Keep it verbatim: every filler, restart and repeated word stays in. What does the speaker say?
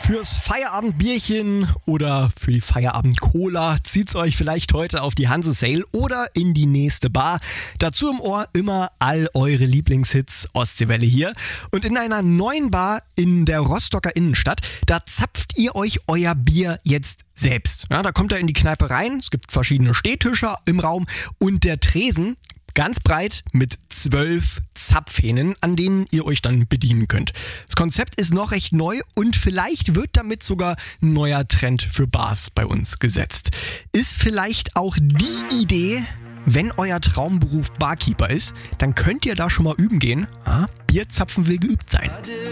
Fürs Feierabendbierchen oder für die Feierabend-Cola zieht's euch vielleicht heute auf die Hanse Sale oder in die nächste Bar. Dazu im Ohr immer all eure Lieblingshits, Ostseewelle hier. Und in einer neuen Bar in der Rostocker Innenstadt, da zapft ihr euch euer Bier jetzt selbst. Ja, da kommt ihr in die Kneipe rein, es gibt verschiedene Stehtische im Raum und der Tresen ganz breit mit zwölf Zapfhähnen, an denen ihr euch dann bedienen könnt. Das Konzept ist noch recht neu und vielleicht wird damit sogar ein neuer Trend für Bars bei uns gesetzt. Ist vielleicht auch die Idee, wenn euer Traumberuf Barkeeper ist, dann könnt ihr da schon mal üben gehen. Ah, Bierzapfen will geübt sein.